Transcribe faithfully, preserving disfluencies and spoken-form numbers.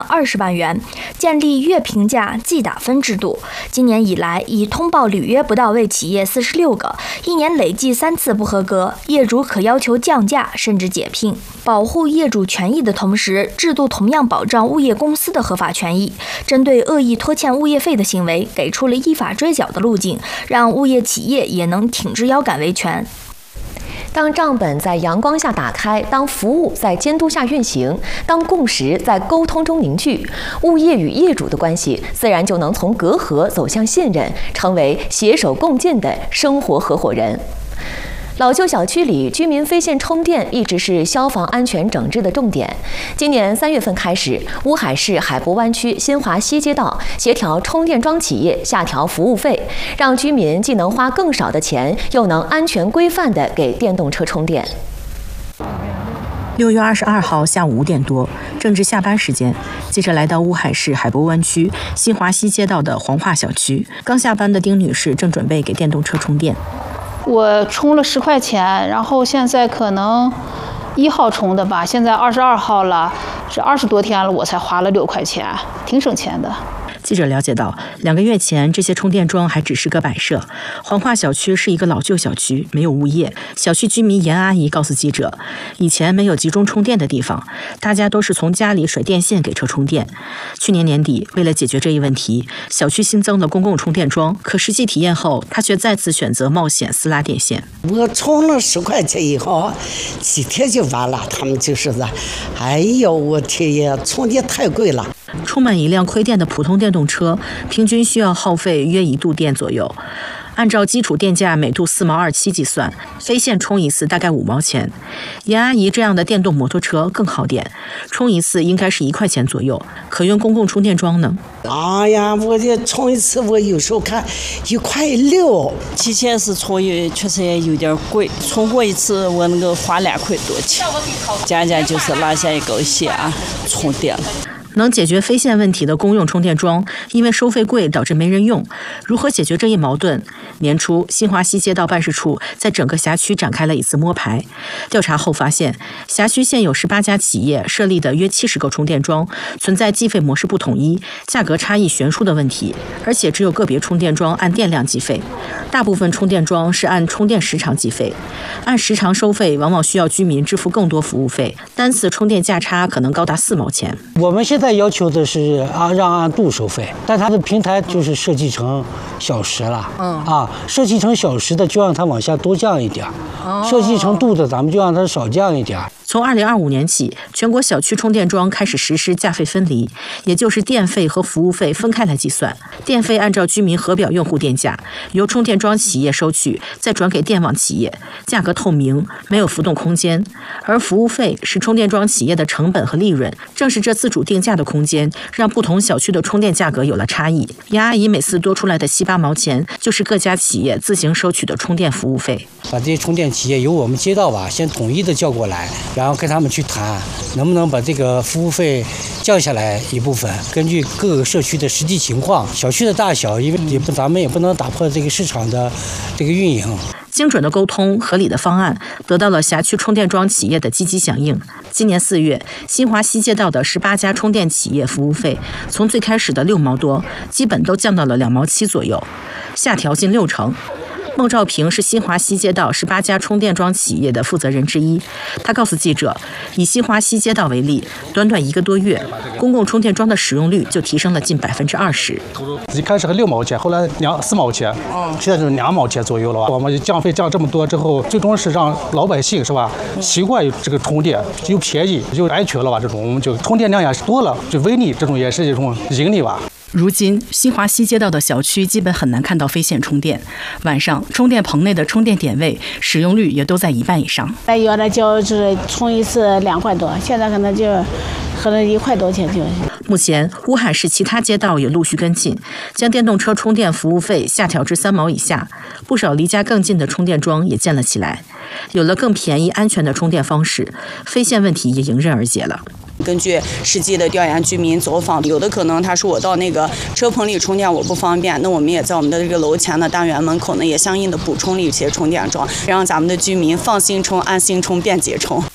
二十万元，建立月评价季打分制度。今年以来，已通报履约不到位企业四十六个，一年累计三次不合格，业主可要求降价甚至解聘。保护业主权益的同时，制度同样保障物业公司的合法权益。针对恶意拖欠物业费的行为，给出了依法追缴的路径，让物业企业也能挺直腰杆维权。 当账本在阳光下打开，当服务在监督下运行，当共识在沟通中凝聚，物业与业主的关系自然就能从隔阂走向信任，成为携手共进的生活合伙人。老旧小区里，居民非线充电一直是消防安全整治的重点。今年三月份开始，乌海市海博湾区新华西街道协调充电桩企业下调服务费，让居民既能花更少的钱，又能安全规范地给电动车充电。 六月二十二号下午五点多，正值下班时间，记者来到乌海市海博湾区新华西街道的黄化小区。刚下班的丁女士正准备给电动车充电。 我充了十块钱，然后现在可能一号充的吧，现在二十二号了，这二十多天了，我才花了六块钱，挺省钱的。 记者了解到，两个月前这些充电桩还只是个摆设。黄化小区是一个老旧小区，没有物业。小区居民严阿姨告诉记者，以前没有集中充电的地方，大家都是从家里甩电线给车充电。去年年底，为了解决这一问题，小区新增了公共充电桩，可实际体验后，她却再次选择冒险私拉电线。 我充了十块钱以后，几天就完了。他们就说的，哎呦，我天呀，充电太贵了。 充满一辆亏电的普通电动车，平均需要耗费约一度电左右。按照基础电价每度四毛二七计算，非线充一次大概五毛钱。严阿姨这样的电动摩托车更耗电，充一次应该是一块钱左右。可用公共充电桩呢？ 哎呀，我这充一次，我有时候看一块六。 提前是充一，确实也有点贵。充过一次，我那个花两块多钱。渐渐就是拉下一根线充电了。 能解决非线问题的公用充电桩，因为收费贵导致没人用。如何解决这一矛盾？年初，新华西街道办事处在整个辖区展开了一次摸排。调查后发现，辖区现有十八家企业设立的约七十个充电桩存在计费模式不统一、价格差异悬殊的问题，而且只有个别充电桩按电量计费，大部分充电桩是按充电时长计费。按时长收费，往往需要居民支付更多服务费，单次充电价差可能高达四毛钱。 我们现在要求的是啊，让按度收费，但它的平台就是设计成小时了，嗯啊，设计成小时的就让它往下多降一点，哦、设计成度的咱们就让它少降一点。 从二零二五年起，全国小区充电桩开始实施价费分离，也就是电费和服务费分开来计算。电费按照居民核表用户电价，由充电桩企业收取，再转给电网企业，价格透明，没有浮动空间。而服务费是充电桩企业的成本和利润，正是这自主定价的空间，让不同小区的充电价格有了差异。严阿姨每次多出来的七八毛钱，就是各家企业自行收取的充电服务费。 把这些充电企业由我们街道吧，先统一的叫过来，然后跟他们去谈，能不能把这个服务费降下来一部分，根据各个社区的实际情况、小区的大小，因为也不咱们也不能打破这个市场的这个运营。 精准的沟通、合理的方案，得到了辖区充电桩企业的积极响应。今年四月，新华西街道的十八家充电企业服务费，从最开始的六毛多，基本都降到了两毛七左右，下调近六成。孟兆平是新华西街道十八家充电桩企业的负责人之一，他告诉记者，以新华西街道为例，短短一个多月，公共充电桩的使用率就提升了近百分之二十。 一开始还六毛钱，后来两四毛钱，现在就是两毛钱左右了吧。我们降费降这么多之后，最终是让老百姓是吧习惯这个充电，又便宜又安全了吧？这种我们就充电量也是多了，就微利这种也是一种盈利吧。 如今，新华西街道的小区基本很难看到非线充电。晚上，充电棚内的充电点位使用率也都在一半以上。 原来就是充一次两块多，现在可能就可能一块多钱就。 目前，乌海市其他街道也陆续跟进，将电动车充电服务费下调至三毛以下。不少离家更近的充电桩也建了起来，有了更便宜、安全的充电方式，非线问题也迎刃而解了。 根据实际的调研，居民走访，有的可能他说我到那个车棚里充电我不方便，那我们也在我们的这个楼前的单元门口呢，也相应的补充了一些充电桩，让咱们的居民放心充、安心充、便捷充。